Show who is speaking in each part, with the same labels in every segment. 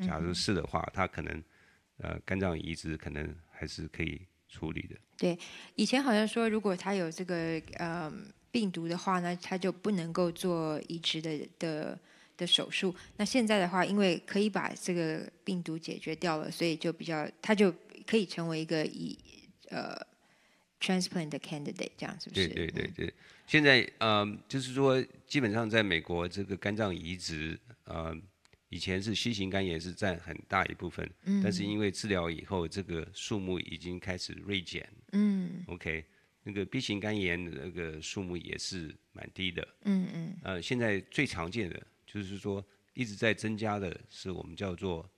Speaker 1: 假如是的话，它可能肝脏移植可能还是可以处理的。
Speaker 2: 对，以前好像说，如果他有这个病毒的话呢，他就不能够做移植的手术。那现在的话，因为可以把这个病毒解决掉了，所以就他就可以成为一个transplant 的 candidate， 这样是不是？
Speaker 1: 对，现在就是说，基本上在美国这个肝脏移植，以前是 C 型肝炎是占很大一部分，但是因为治疗以后，这个数目已经开始锐减。OK， 那个 B 型肝炎的那个数目也是蛮低的。现在最常见的就是说一直在增加的是我们叫做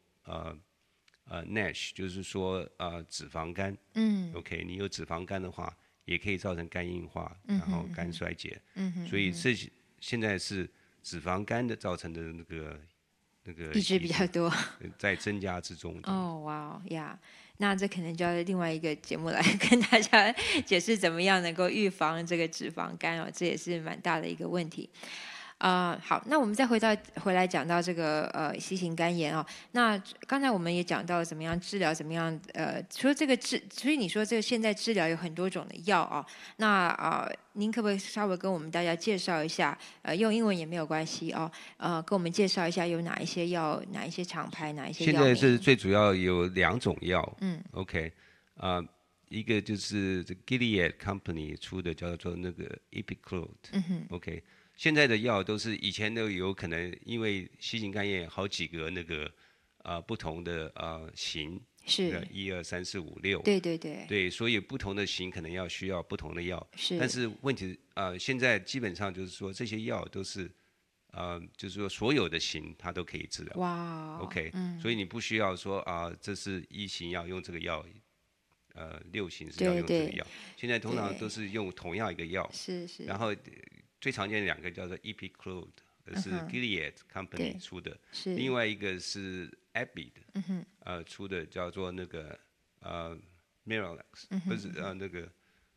Speaker 1: NASH， 就是说脂肪肝。OK， 你有脂肪肝的话，也可以造成肝硬化，然后肝衰竭。所以现在是脂肪肝的造成的那个
Speaker 2: 移植比较多，
Speaker 1: 在增加之中。
Speaker 2: 哦，哇呀，那这可能就要另外一个节目来跟大家解释怎么样能够预防这个脂肪肝哦，这也是蛮大的一个问题。好，那我们再回来讲到这个C 型肝炎哦。那刚才我们也讲到怎么样治疗，怎么样除了这个所以你说这个现在治疗有很多种的药啊、那您可不可以稍微跟我们大家介绍一下？用英文也没有关系哦。跟我们介绍一下有哪一些药，哪一些厂牌，哪一些药名？
Speaker 1: 现在是最主要有2种药。OK，一个就是这 Gilead Company 出的叫做那个 Epiclode。OK。现在的药都是以前都有可能，因为 C 型肝炎好几个那个不同的型，
Speaker 2: 是
Speaker 1: 1、2、3、4、5、6，
Speaker 2: 对，
Speaker 1: 所以不同的型可能需要不同的药。
Speaker 2: 是，
Speaker 1: 但是问题现在基本上就是说这些药都是就是说所有的型它都可以治疗。
Speaker 2: 哇
Speaker 1: ，OK，所以你不需要说这是1型要用这个药，6型是要用这个药。现在通常都是用同样一个药。
Speaker 2: 是。
Speaker 1: 然后最常见的2个叫做 Epiclode，是 Gilead Company 出的，另外一个是 Abbott 出的叫做那个Miralax，不是那个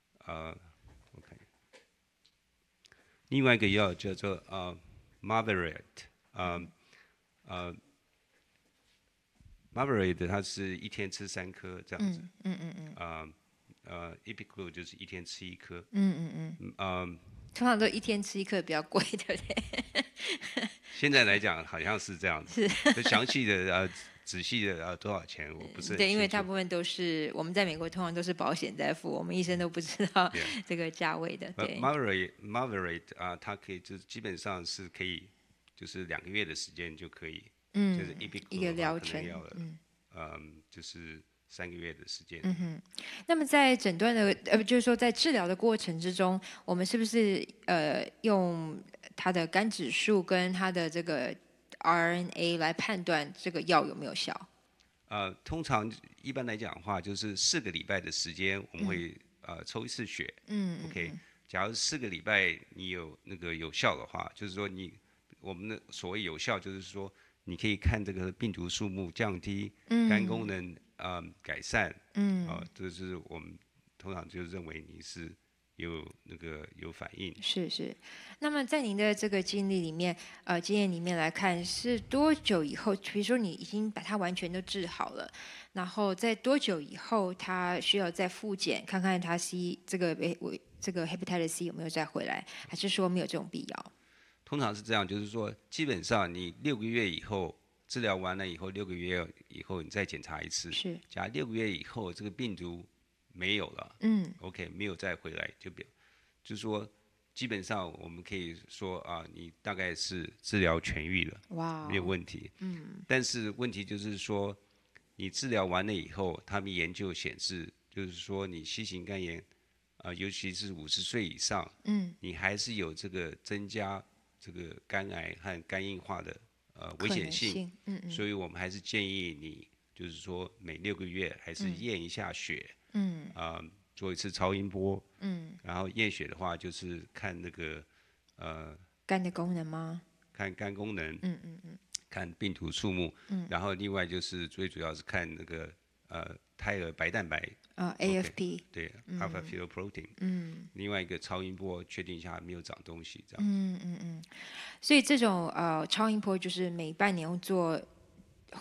Speaker 1: OK， 另外一个药叫做Mavorite，Mavorite 它是1天吃3颗这样子。Epiclode 就是1天吃1颗。
Speaker 2: 通常都1天吃1颗比较贵，对不对？
Speaker 1: 现在来讲好像是这样子。
Speaker 2: 是。
Speaker 1: 详细的仔细的多少钱我不是很清楚。
Speaker 2: 对，因为大部分都是我们在美国通常都是保险在付，我们医生都不知道这个价位的。对。
Speaker 1: Mavorite 它可以就是基本上是可以，就是2个月的时间就可以。就是 Epiclode
Speaker 2: 一个疗程。
Speaker 1: 可能要就是3个月的时间。
Speaker 2: 那么在诊断的就是说在治疗的过程之中，我们是不是用它的肝指数跟它的这个 RNA 来判断这个药有没有效？
Speaker 1: 通常一般来讲的话，就是4个礼拜的时间，我们会抽1次血。OK， 假如4个礼拜你有那个有效的话，就是说我们的所谓有效，就是说你可以看这个病毒数目降低，肝功能改善。这是我们通常就认为你是有反应。
Speaker 2: 是。那么在您的这个经验里面来看，是多久以后？比如说你已经把它完全都治好了，然后在多久以后，他需要再复检，看看他这个 hepatitis C 有没有再回来，还是说没有这种必要？
Speaker 1: 通常是这样，就是说基本上你6个月以后治疗完了以后，6个月以后你再检查一次。
Speaker 2: 是。
Speaker 1: 假如6个月以后这个病毒没有了，OK， 没有再回来，就是说基本上我们可以说你大概是治疗痊愈了。
Speaker 2: 哇，
Speaker 1: 没有问题。但是问题就是说，你治疗完了以后，他们研究显示，就是说你 C 型肝炎尤其是50岁以上，你还是有这个增加这个肝癌和肝硬化的危险性。所以我们还是建议你，就是说每6个月还是验一下血。做1次超音波。然后验血的话，就是看那个
Speaker 2: 肝的功能吗？
Speaker 1: 看肝功能。看病毒数目。然后另外就是最主要是看那个胎儿白蛋白。
Speaker 2: AFP。
Speaker 1: 对，alpha fetoprotein。另外一个超音波确定一下没有长东西这样子。
Speaker 2: 所以这种超音波就是每半年做